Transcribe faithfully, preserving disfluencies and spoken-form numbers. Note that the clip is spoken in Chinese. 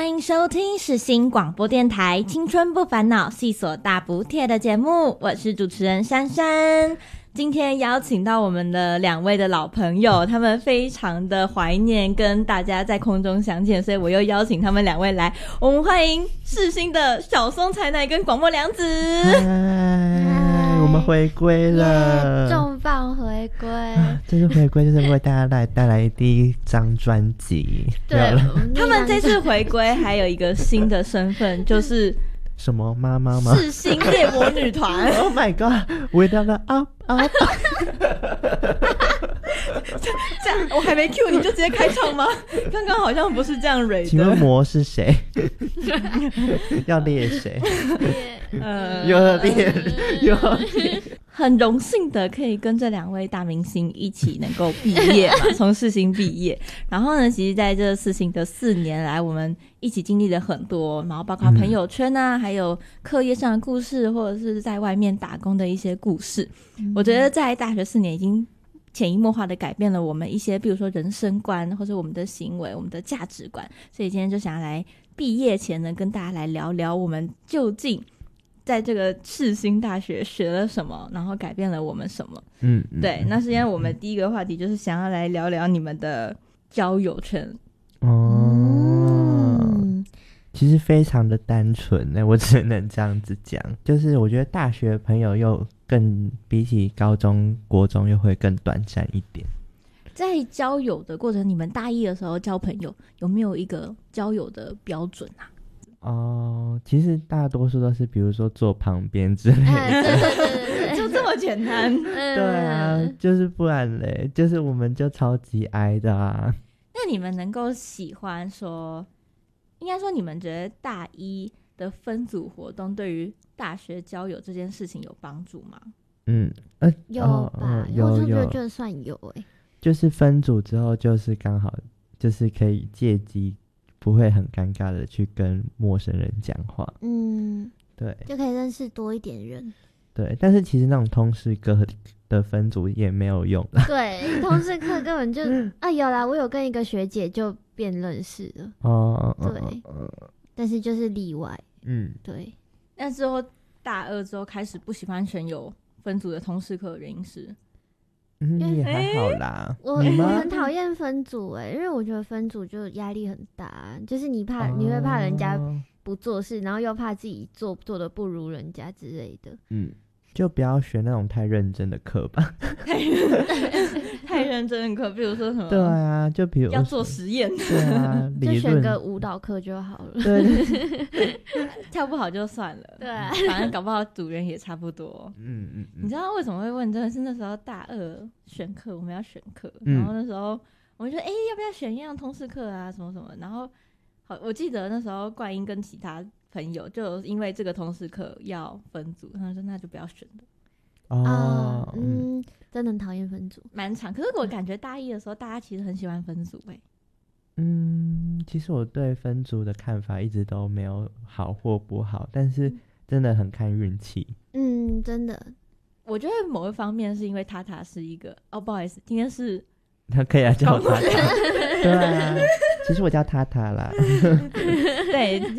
欢迎收听世新广播电台青春不烦恼细锁大补帖的节目，我是主持人珊珊。今天邀请到我们的两位的老朋友，他们非常的怀念跟大家在空中相见，所以我又邀请他们两位来，我们欢迎世新的小松彩乃跟广末凉子。 嗨，我们回归了， yeah, 重磅回归、 啊、这次回归就是为大家来带来第一张专辑。 对，他们这次回归还有一个新的身份，就是什么妈妈吗？ 世新猎魔女团。 Oh my god， we don't know up up 这样我还没 cue 你就直接开唱吗？刚刚好像不是这样 rate 的。 请问魔是谁？要猎谁？呃，又要猎又要猎。 很荣幸的可以跟这两位大明星一起能够毕业嘛，从世新毕业。然后呢，其实在这世新的四年来，我们一起经历了很多，然后包括朋友圈啊、嗯、还有课业上的故事，或者是在外面打工的一些故事、嗯、我觉得在大学四年已经潜移默化的改变了我们一些比如说人生观，或者我们的行为，我们的价值观。所以今天就想要来毕业前呢，跟大家来聊聊我们究竟在这个世新大学学了什么，然后改变了我们什么。嗯，对，那是因为我们第一个话题就是想要来聊聊你们的交友圈。 哦、嗯，其实非常的单纯，我只能这样子讲，就是我觉得大学朋友又更比起高中国中又会更短暂一点。 在交友的过程，你们大一的时候交朋友有没有一个交友的标准啊？ 哦，其实大多数都是比如说坐旁边之类的、 嗯、对对对对， 就这么简单。 对啊，就是不然嘞，就是我们就超级矮的啊。 那你们能够喜欢说，应该说你们觉得大一的分组活动对于大学交友这件事情有帮助吗？ 嗯，呃， 有吧， 哦、 有有有， 就算有哎、欸， 就是分组之后，就是刚好就是可以借机不会很尴尬的去跟陌生人讲话。嗯，对， 就可以认识多一点人。 对，但是其实那种通识课的分组也没有用啦。 对，通识课根本就啊有啦，我有跟一个学姐就变认识了。哦，对、哦哦，但是就是例外。嗯，对。 那之后大二之后开始不喜欢选有分组的通识课的原因是？ 嗯，也还好啦。 我我很讨厌分组哎、欸，因为我觉得分组就压力很大，就是你怕、哦、你会怕人家不做事，然后又怕自己做做的不如人家之类的。嗯， 就不要选那种太认真的课吧。 太认真的课，比如说什么？ 对啊，就比如要做实验。 对啊， 就选个舞蹈课就好了。 对，跳不好就算了。 对、啊， 反正搞不好组员也差不多。嗯嗯嗯。你知道为什么会问？真的是那时候大二选课，我们要选课、嗯，然后那时候我们就说，哎、欸，要不要选一样通识课啊，什么什么？然后好，我记得那时候冠英跟其他朋友就因为这个通识课要分组，他们说那就不要选了。 哦， 呃、嗯，真的很讨厌分组， 蛮长。可是我感觉大一的时候，大家其实很喜欢分组哎、欸。 嗯，其实我对分组的看法一直都没有好或不好，但是真的很看运气。 嗯，真的， 我觉得某一方面是因为塔塔是一个哦，不好意思，今天是他可以来叫我塔塔。对啊，其实我叫塔塔啦。 对，